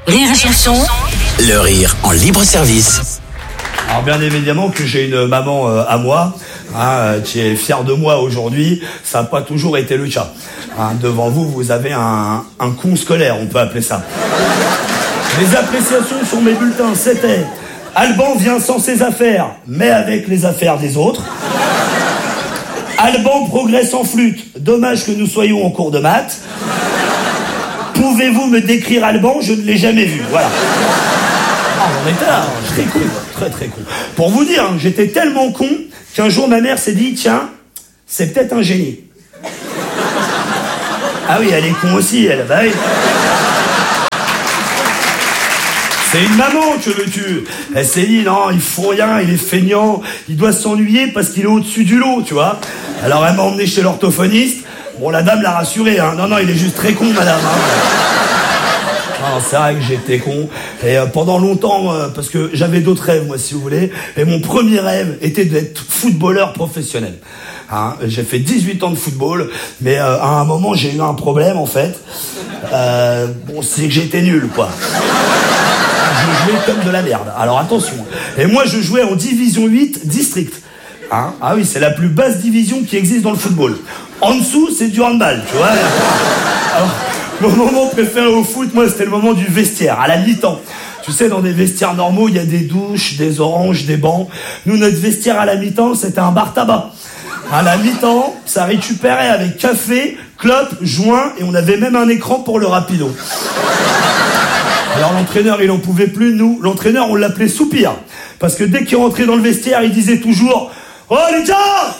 Rire et chanson. Le rire en libre service. Alors bien évidemment que j'ai une maman à moi, qui est fière de moi aujourd'hui. Ça n'a pas toujours été le cas. Devant vous, vous avez un con scolaire, on peut appeler ça. Les appréciations sur mes bulletins, c'était: Alban vient sans ses affaires, mais avec les affaires des autres. Alban progresse en flûte, dommage que nous soyons en cours de maths. Pouvez-vous me décrire Alban? Je ne l'ai jamais vu, voilà. On était là, très con, très con. Pour vous dire, j'étais tellement con qu'un jour ma mère s'est dit: tiens, c'est peut-être un génie. Ah oui, elle est con aussi, elle, bah oui. C'est une maman, que veux-tu? Elle s'est dit: non, il faut rien, il est feignant, il doit s'ennuyer parce qu'il est au-dessus du lot, tu vois. Alors elle m'a emmené chez l'orthophoniste. Bon, la dame l'a rassuré, Non, il est juste très con, madame. Non, c'est vrai que j'étais con. Et pendant longtemps, parce que j'avais d'autres rêves, moi, si vous voulez. Et mon premier rêve était d'être footballeur professionnel. J'ai fait 18 ans de football, mais à un moment, j'ai eu un problème, en fait. C'est que j'étais nul, quoi. Je jouais comme de la merde. Alors attention. Et moi, je jouais en division 8 district. Ah oui, c'est la plus basse division qui existe dans le football. En dessous, c'est du handball, tu vois. Alors, mon moment préféré au foot, moi, c'était le moment du vestiaire, à la mi-temps. Tu sais, dans des vestiaires normaux, il y a des douches, des oranges, des bancs. Nous, notre vestiaire à la mi-temps, c'était un bar tabac. À la mi-temps, ça récupérait avec café, clope, joint, et on avait même un écran pour le rapido. Alors l'entraîneur, il en pouvait plus, nous. L'entraîneur, on l'appelait Soupir. Parce que dès qu'il rentrait dans le vestiaire, il disait toujours: oh les gars!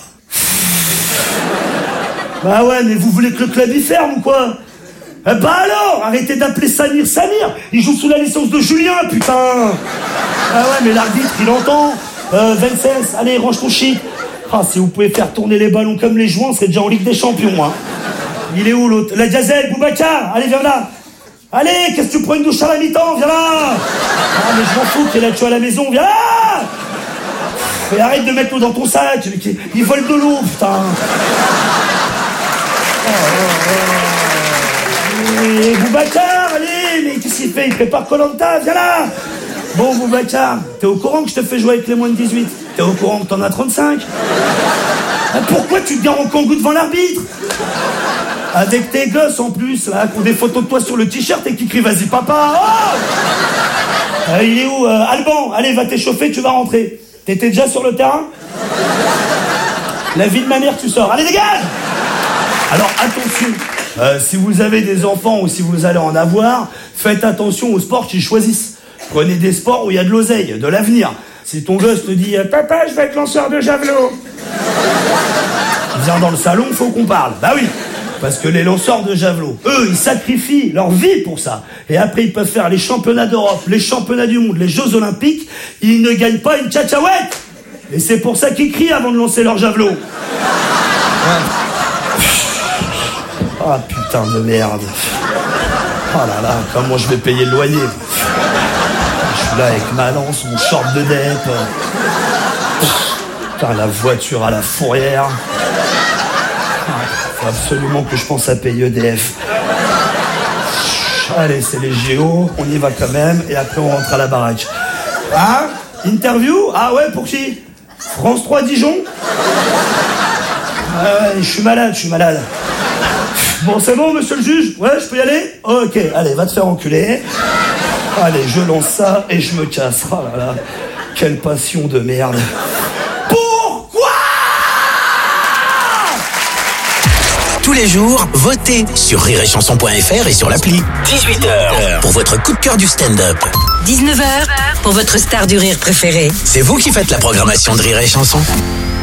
Bah ouais, mais vous voulez que le club y ferme ou quoi? Bah alors, arrêtez d'appeler Samir. Il joue sous la licence de Julien, putain. Ah ouais, mais l'arbitre, il entend. Vincennes, allez, range ton shit. Si vous pouvez faire tourner les ballons comme les joints, on serait déjà en Ligue des Champions, Il est où l'autre? La Gazelle, Boubacar, allez, viens là. Allez, qu'est-ce que tu prends une douche à la mi-temps? Viens là. Mais je m'en fous, qu'elle a tué à la maison, viens là. Et arrête de mettre l'eau dans ton sac, il vole de l'eau, putain. Et Boubacar, allez, mais qu'est-ce qu'il fait? Il prépare Koh-Lanta, viens là. Bon, Boubacar, t'es au courant que je te fais jouer avec les moins de 18? T'es au courant que t'en as 35? Pourquoi tu te gares en kangou devant l'arbitre? Avec tes gosses en plus, là, qui ont des photos de toi sur le t-shirt et qui crient: vas-y papa. Il est où Alban, allez, va t'échauffer, tu vas rentrer. T'étais déjà sur le terrain? La vie de ma mère, tu sors. Allez, dégage! Alors attention, si vous avez des enfants ou si vous allez en avoir, faites attention aux sports qu'ils choisissent. Prenez des sports où il y a de l'oseille, de l'avenir. Si ton gosse te dit: papa, je vais être lanceur de javelot, viens dans le salon, faut qu'on parle. Bah oui, parce que les lanceurs de javelot, eux, ils sacrifient leur vie pour ça. Et après, ils peuvent faire les championnats d'Europe, les championnats du monde, les Jeux Olympiques. Ils ne gagnent pas une tchatchaouette. Et c'est pour ça qu'ils crient avant de lancer leur javelot. Ah putain de merde. Oh là là, comment je vais payer le loyer? Je suis là avec ma lance, mon short de dep. Putain, la voiture à la fourrière. Faut absolument que je pense à payer EDF. Allez, c'est les JO, on y va quand même, et après on rentre à la baraque. Interview? Ah ouais, pour qui? France 3 Dijon? Je suis malade. Bon, c'est bon, monsieur le juge? Ouais, je peux y aller? Ok, allez, va te faire enculer. Allez, je lance ça et je me casse. Oh là là, quelle passion de merde. Pourquoi? Tous les jours, votez sur rireetchanson.fr et sur l'appli. 18h pour votre coup de cœur du stand-up. 19h pour votre star du rire préféré. C'est vous qui faites la programmation de Rire et Chanson.